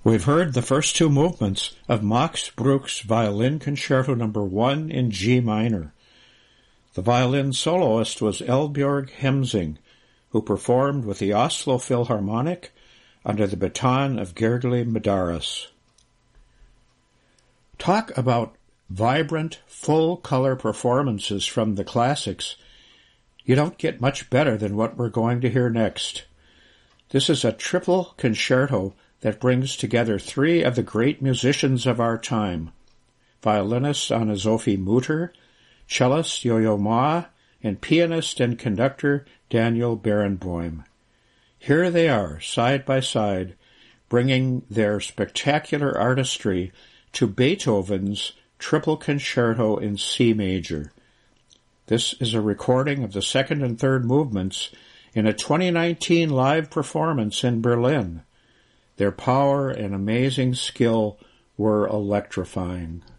We've heard the first two movements of Max Bruch's Violin Concerto No. 1 in G minor. The violin soloist was Eldbjørg Hemsing, who performed with the Oslo Philharmonic under the baton of Gergely Medaris. Talk about vibrant, full-color performances from the classics. You don't get much better than what we're going to hear next. This is a triple concerto that brings together three of the great musicians of our time: violinist Anne-Sophie Mutter, cellist Yo-Yo Ma, and pianist and conductor Daniel Barenboim. Here they are, side by side, bringing their spectacular artistry to Beethoven's Triple Concerto in C major. This is a recording of the second and third movements in a 2019 live performance in Berlin. Their power and amazing skill were electrifying.